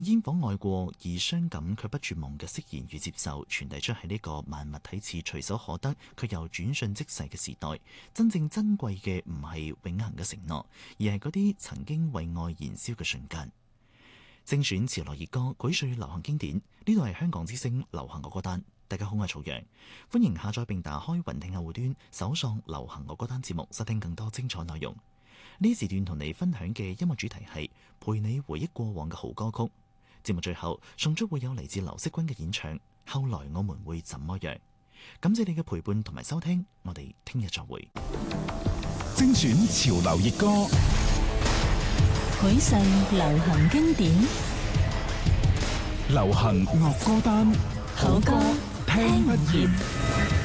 煙火愛過而傷感卻不絕望嘅釋然與接受，傳遞出喺呢個萬物睇似隨手可得卻又轉瞬即逝嘅時代，真正珍貴嘅唔係永恆嘅承諾，而係嗰啲曾經為愛燃燒嘅瞬間。精選潮流熱歌，蒐萃流行經典，呢度係香港之聲流行樂歌單。大家好，我係曹陽，歡迎下載並打開雲聽客戶端，搜索流行樂歌單節目，收聽更多精彩內容。呢時段同你分享嘅音樂主題係陪你回憶過往嘅好歌曲。節目最後送出會有嚟自劉惜君嘅演唱，後來我們會怎麼樣？感謝你嘅陪伴同埋收聽，我哋聽日再會。 精選潮流熱歌， 蒐萃流行經典， 流行樂歌單， 好歌聽不厭。